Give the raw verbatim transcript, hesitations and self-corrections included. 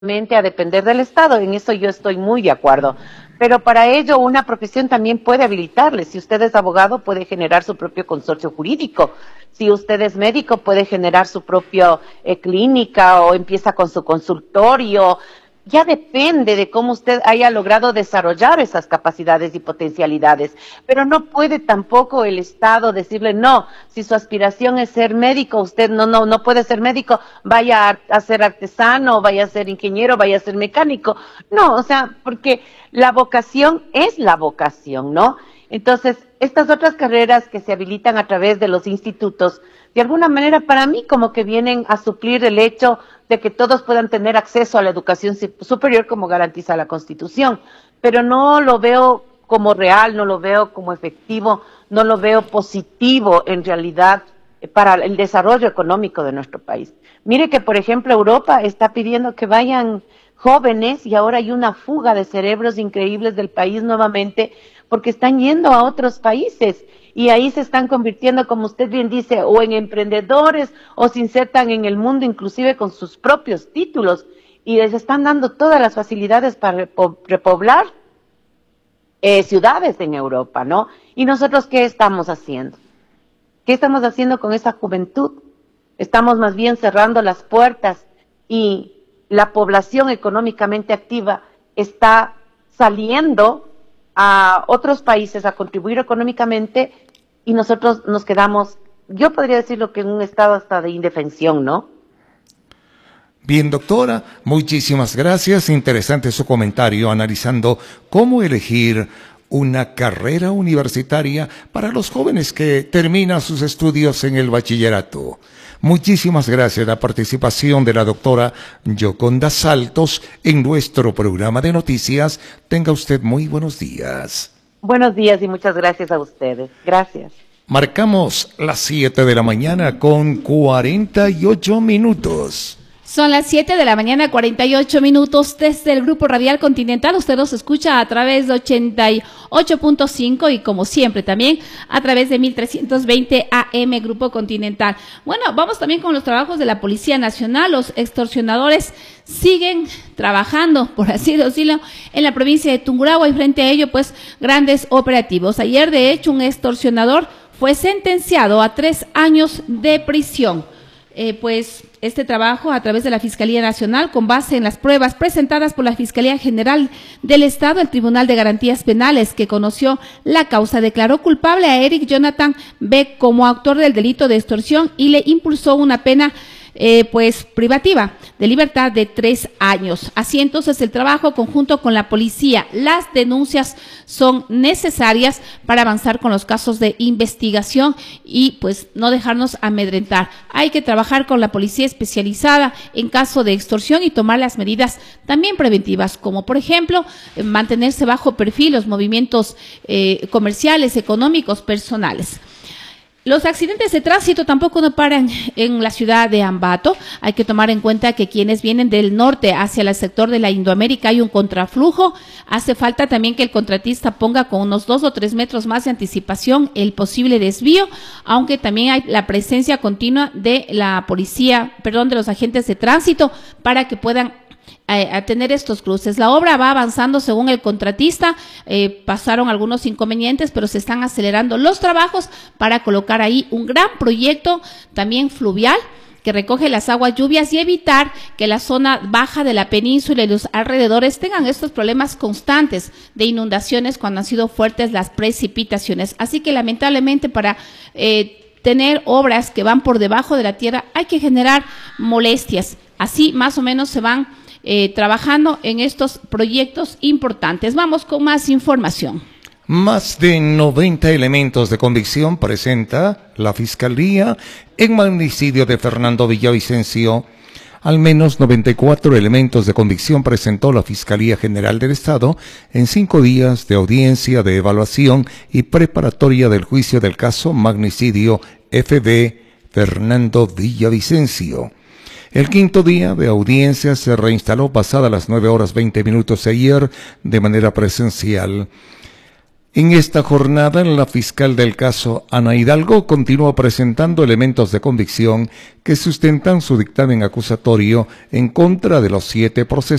a depender del Estado. En eso yo estoy muy de acuerdo. Pero para ello una profesión también puede habilitarle. Si usted es abogado, puede generar su propio consorcio jurídico. Si usted es médico, puede generar su propia eh, clínica o empieza con su consultorio. Ya depende de cómo usted haya logrado desarrollar esas capacidades y potencialidades. Pero no puede tampoco el Estado decirle, no, si su aspiración es ser médico, usted no, no, no puede ser médico, vaya a, a ser artesano, vaya a ser ingeniero, vaya a ser mecánico. No, o sea, porque la vocación es la vocación, ¿no? Entonces, estas otras carreras que se habilitan a través de los institutos, de alguna manera para mí como que vienen a suplir el hecho de que todos puedan tener acceso a la educación superior como garantiza la Constitución, pero no lo veo como real, no lo veo como efectivo, no lo veo positivo en realidad para el desarrollo económico de nuestro país. Mire que, por ejemplo, Europa está pidiendo que vayan jóvenes y ahora hay una fuga de cerebros increíbles del país nuevamente porque están yendo a otros países y ahí se están convirtiendo, como usted bien dice, o en emprendedores o se insertan en el mundo inclusive con sus propios títulos y les están dando todas las facilidades para repoblar eh, ciudades en Europa, ¿no? ¿Y nosotros qué estamos haciendo? ¿Qué estamos haciendo con esa juventud? Estamos más bien cerrando las puertas y la población económicamente activa está saliendo a otros países a contribuir económicamente y nosotros nos quedamos, yo podría decirlo que en un estado hasta de indefensión, ¿no? Bien, doctora, muchísimas gracias. Interesante su comentario analizando cómo elegir una carrera universitaria para los jóvenes que terminan sus estudios en el bachillerato. Muchísimas gracias a la participación de la doctora Yoconda Saltos en nuestro programa de noticias. Tenga usted muy buenos días. Buenos días y muchas gracias a ustedes. Gracias. Marcamos las siete de la mañana con cuarenta y ocho minutos. Son las siete de la mañana, cuarenta y ocho minutos, desde el Grupo Radial Continental. Usted nos escucha a través de ochenta y ocho punto cinco y como siempre también a través de mil trescientos veinte A M Grupo Continental. Bueno, vamos también con los trabajos de la Policía Nacional. Los extorsionadores siguen trabajando, por así decirlo, en la provincia de Tungurahua y frente a ello, pues, grandes operativos. Ayer, de hecho, un extorsionador fue sentenciado a tres años de prisión. Eh, pues este trabajo a través de la Fiscalía Nacional, con base en las pruebas presentadas por la Fiscalía General del Estado, el Tribunal de Garantías Penales, que conoció la causa, declaró culpable a Eric Jonathan B. como autor del delito de extorsión y le impulsó una pena Eh, pues privativa de libertad de tres años. Así entonces el trabajo conjunto con la policía, las denuncias son necesarias para avanzar con los casos de investigación y pues no dejarnos amedrentar. Hay que trabajar con la policía especializada en caso de extorsión y tomar las medidas también preventivas, como por ejemplo eh, mantenerse bajo perfil los movimientos eh, comerciales, económicos, personales. Los accidentes de tránsito tampoco no paran en la ciudad de Ambato. Hay que tomar en cuenta que quienes vienen del norte hacia el sector de la Indoamérica hay un contraflujo. Hace falta también que el contratista ponga con unos dos o tres metros más de anticipación el posible desvío, aunque también hay la presencia continua de la policía, perdón, de los agentes de tránsito para que puedan a tener estos cruces. La obra va avanzando según el contratista, eh, pasaron algunos inconvenientes, pero se están acelerando los trabajos para colocar ahí un gran proyecto también fluvial que recoge las aguas lluvias y evitar que la zona baja de la península y los alrededores tengan estos problemas constantes de inundaciones cuando han sido fuertes las precipitaciones. Así que lamentablemente para eh, tener obras que van por debajo de la tierra hay que generar molestias. Así más o menos se van Eh, trabajando en estos proyectos importantes. Vamos con más información. Más de noventa elementos de convicción presenta la Fiscalía en magnicidio de Fernando Villavicencio. Al menos noventa y cuatro elementos de convicción presentó la Fiscalía General del Estado en cinco días de audiencia de evaluación y preparatoria del juicio del caso magnicidio F B Fernando Villavicencio. El quinto día de audiencia se reinstaló pasadas las nueve horas veinte minutos ayer de manera presencial. En esta jornada, la fiscal del caso, Ana Hidalgo, continúa presentando elementos de convicción que sustentan su dictamen acusatorio en contra de los siete procesados